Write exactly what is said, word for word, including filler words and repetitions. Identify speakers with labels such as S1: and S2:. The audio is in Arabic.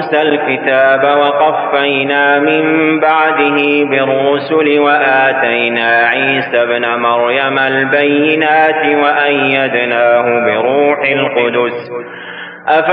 S1: موسى الكتاب وقفينا من بعده بالرسل وآتينا عيسى ابن مريم البينات وأيدناه بروح القدس